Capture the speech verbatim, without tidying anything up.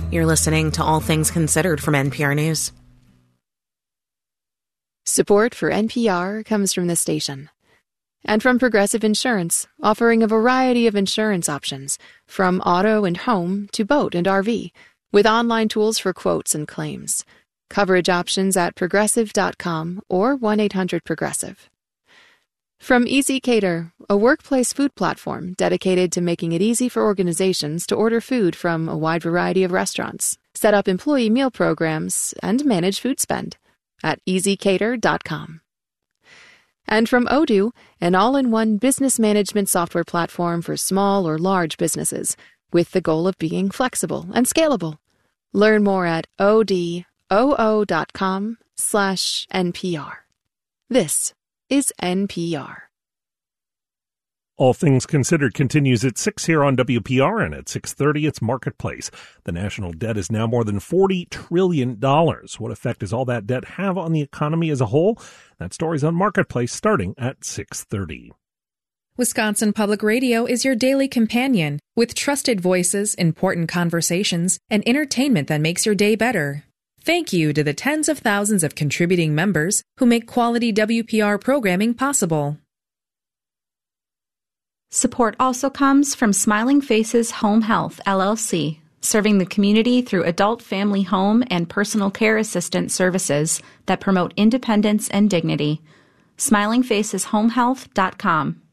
You're listening to All Things Considered from N P R News. Support for N P R comes from this station. And from Progressive Insurance, offering a variety of insurance options, from auto and home to boat and R V, with online tools for quotes and claims. Coverage options at progressive dot com or one eight hundred progressive. From Easy Cater, a workplace food platform dedicated to making it easy for organizations to order food from a wide variety of restaurants, set up employee meal programs, and manage food spend at easy cater dot com. And from Odoo, an all-in-one business management software platform for small or large businesses, with the goal of being flexible and scalable. Learn more at odoo dot com slash N P R. This is N P R. All Things Considered continues at six here on W P R, and at six thirty it's Marketplace. The national debt is now more than forty trillion dollars. What effect does all that debt have on the economy as a whole? That story's on Marketplace starting at six thirty. Wisconsin Public Radio is your daily companion with trusted voices, important conversations, and entertainment that makes your day better. Thank you to the tens of thousands of contributing members who make quality W P R programming possible. Support also comes from Smiling Faces Home Health, L L C, serving the community through adult family home and personal care assistant services that promote independence and dignity. smiling faces home health dot com.